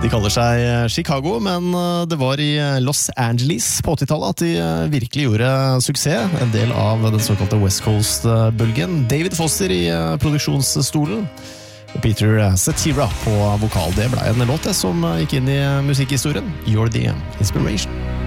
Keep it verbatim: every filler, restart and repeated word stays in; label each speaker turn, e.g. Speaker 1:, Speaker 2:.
Speaker 1: De kaller seg Chicago, men det var i Los Angeles på åttitallet at de virkelig gjorde suksess. En del av den såkalte West Coast-bølgen. David Foster i produksjonsstolen. Og Peter Cetera på vokal. Det ble en låt som gikk inn i musikkhistorien. You're the Inspiration.